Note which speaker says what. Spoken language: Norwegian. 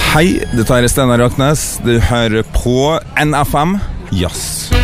Speaker 1: Hei, dette er Steinar Raknes. Du hører på NFM Jazz.